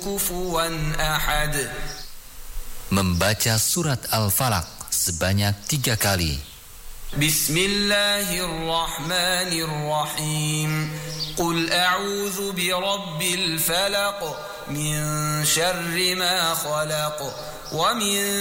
كفوا أحد. Membaca surat Al-Falaq sebanyak 3 kali. Bismillahirrahmanirrahim. Qul a'udzu birabbil falaq min syarri ma khalaq wa min